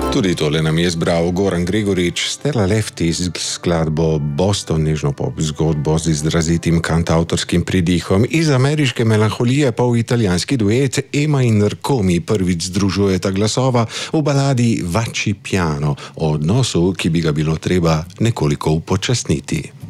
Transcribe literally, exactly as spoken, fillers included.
Tudi tole nam je zbral Goran Gregorič, Stella Lefty z skladbo Boston, nežno pop zgodbo z izrazitim kantavtorskim pridihom. Iz ameriške melanholije pa v italijanski duet Ema in Rcomi prvič združujeta glasova v baladi Vacci piano o odnosu, ki bi ga bilo treba nekoliko upočasniti.